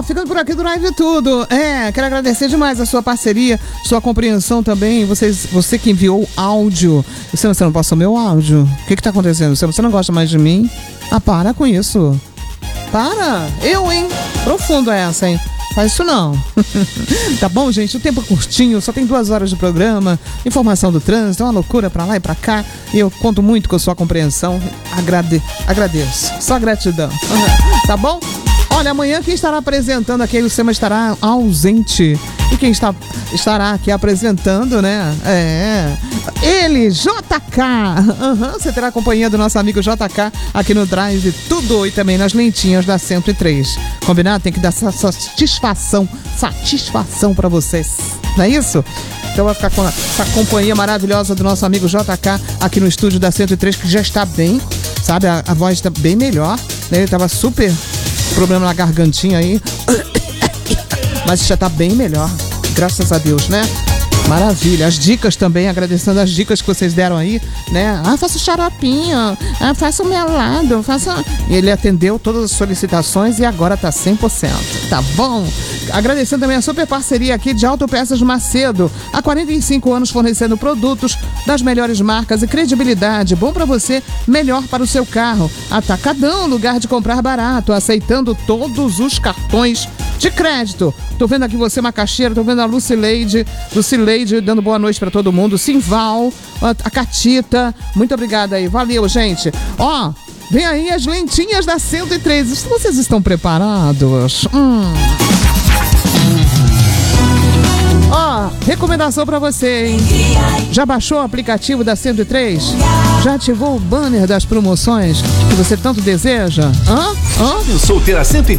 ficando por aqui do Drive Tudo. Quero agradecer demais a sua parceria, sua compreensão também. Você que enviou áudio. Você não passou meu áudio? O que tá acontecendo? Você não gosta mais de mim? Ah, para com isso. Para. Hein? Profundo essa, hein? Faz isso não. Tá bom, gente? O tempo é curtinho, só tem 2 horas de programa. Informação do trânsito, é uma loucura pra lá e pra cá. E eu conto muito com a sua compreensão. Agradeço. Só gratidão. Tá bom? Olha, amanhã quem estará apresentando aqui, o Sema estará ausente. E quem estará aqui apresentando, né? Ele, JK. Você terá a companhia do nosso amigo JK aqui no Drive Tudo e também nas lentinhas da 103. Combinado? Tem que dar essa satisfação pra vocês. Não é isso? Então vai ficar com essa companhia maravilhosa do nosso amigo JK aqui no estúdio da 103, que já está bem, sabe? A voz está bem melhor, né? Ele tava super problema na gargantinha aí, mas já tá bem melhor, graças a Deus, né? Maravilha. As dicas também, agradecendo as dicas que vocês deram aí, né? Faça xaropinho, faça o melado, faça... Ele atendeu todas as solicitações e agora tá 100%, tá bom? Agradecendo também a super parceria aqui de Autopeças Macedo, há 45 anos fornecendo produtos das melhores marcas e credibilidade. Bom pra você, melhor para o seu carro. Atacadão, lugar de comprar barato, aceitando todos os cartões de crédito. Tô vendo aqui você, Macaxeira, tô vendo a Lucileide dando boa noite pra todo mundo, Simval, a Catita, muito obrigada aí, valeu, gente. Vem aí as lentinhas da 103, vocês estão preparados? Recomendação pra você, hein? Já baixou o aplicativo da 103? Já ativou o banner das promoções que você tanto deseja? Rádio Solteira 103